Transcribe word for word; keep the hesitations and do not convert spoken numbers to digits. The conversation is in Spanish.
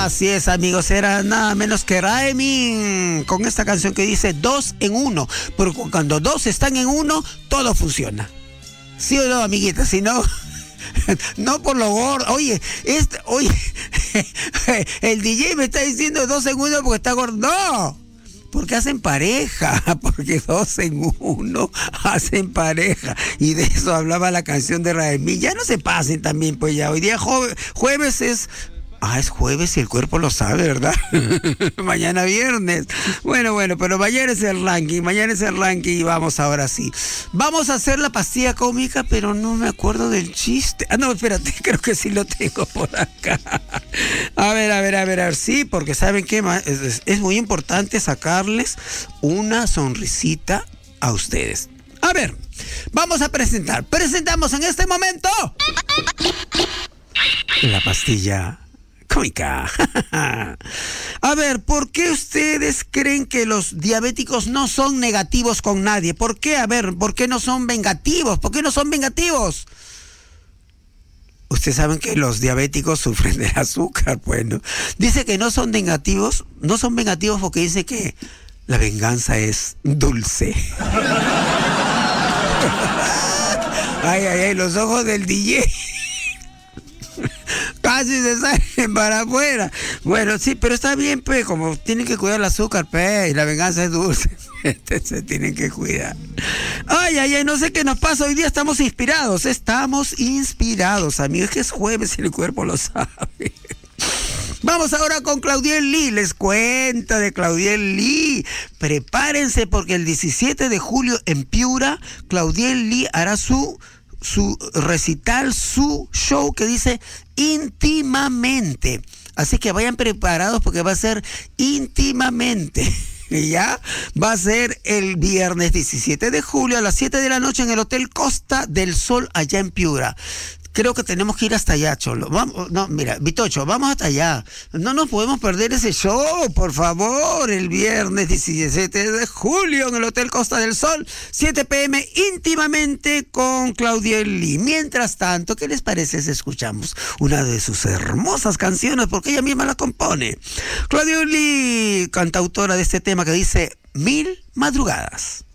Así es, amigos, era nada menos que Raemin con esta canción que dice dos en uno, porque cuando dos están en uno, todo funciona. ¿Sí o no, amiguita? Si no, no por lo gordo. Oye, este, oye, el D J me está diciendo dos en uno porque está gordo. No, porque hacen pareja, porque dos en uno hacen pareja. Y de eso hablaba la canción de Raemin. Ya no se pasen también, pues ya. Hoy día jue- jueves es... Ah, es jueves y el cuerpo lo sabe, ¿verdad? Mañana viernes. Bueno, bueno, pero mañana es el ranking, mañana es el ranking y vamos ahora sí. Vamos a hacer la pastilla cómica, pero no me acuerdo del chiste. Ah, no, espérate, creo que sí lo tengo por acá. A ver, a ver, a ver, a ver, sí, porque ¿saben qué? Es, es, es muy importante sacarles una sonrisita a ustedes. A ver, vamos a presentar. Presentamos en este momento la pastilla cómica. A ver, ¿por qué ustedes creen que los diabéticos no son negativos con nadie? ¿Por qué? A ver, ¿por qué no son vengativos? ¿Por qué no son vengativos? Ustedes saben que los diabéticos sufren del azúcar, bueno. Dice que no son vengativos, no son vengativos porque dice que la venganza es dulce. Ay, ay, ay, los ojos del D J casi se salen para afuera. Bueno, sí, pero está bien, pues, como tienen que cuidar el azúcar, pues, y la venganza es dulce. Se tienen que cuidar. Ay, ay, ay, no sé qué nos pasa. Hoy día estamos inspirados, estamos inspirados, amigos. Es que es jueves y el cuerpo lo sabe. Vamos ahora con Claudiel Lee. Les cuento de Claudiel Lee. Prepárense porque el diecisiete de julio en Piura, Claudiel Lee hará su... su recital, su show que dice íntimamente. Así que vayan preparados porque va a ser íntimamente. Y ya va a ser el viernes diecisiete de julio a las siete de la noche en el Hotel Costa del Sol allá en Piura. Creo que tenemos que ir hasta allá, Cholo. Vamos, no, mira, Vitocho, vamos hasta allá. No nos podemos perder ese show, por favor. El viernes diecisiete de julio en el Hotel Costa del Sol, siete pe eme, íntimamente con Claudiel Lee. Mientras tanto, ¿qué les parece si escuchamos una de sus hermosas canciones? Porque ella misma la compone. Claudiel Lee, cantautora de este tema que dice Mil Madrugadas.